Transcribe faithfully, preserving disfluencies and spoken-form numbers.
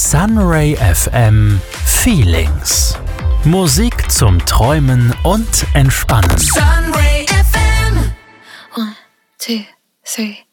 Sunray F M Feelings. Musik zum Träumen und Entspannen. Sunray F M. One, two, three.